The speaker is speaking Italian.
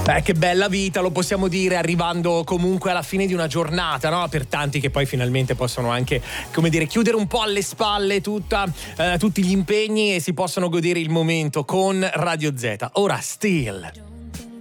Beh, che bella vita, lo possiamo dire, arrivando comunque alla fine di una giornata, no? Per tanti che poi finalmente possono anche, come dire, chiudere un po' alle spalle tutti gli impegni e si possono godere il momento con Radio Z. Ora, Still.